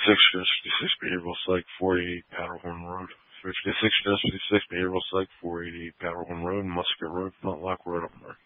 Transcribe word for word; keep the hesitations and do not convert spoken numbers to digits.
fifty-six fifty-six Behavioral Psych, four eighty-eight Powderhorn Road. fifty-six fifty-six Behavioral Psych, four eighty-eight Powderhorn Road, Musket Road, Flintlock Road, Upper.